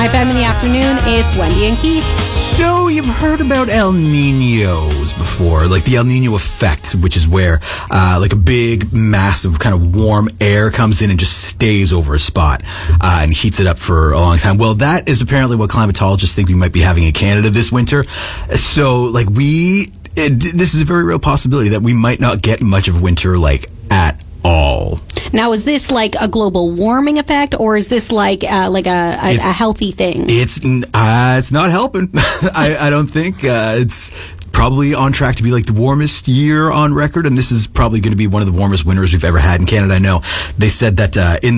5M in the afternoon, it's Wendy and Keith. So you've heard about El Niños before, like the El Niño effect, which is where like a big, massive kind of warm air comes in and just stays over a spot and heats it up for a long time. Well, that is apparently what climatologists think we might be having in Canada this winter. So like this is a very real possibility that we might not get much of winter like at all. Now, is this like a global warming effect, or is this like a healthy thing? It's not helping. I don't think it's probably on track to be like the warmest year on record, and this is probably going to be one of the warmest winters we've ever had in Canada. I know they said that in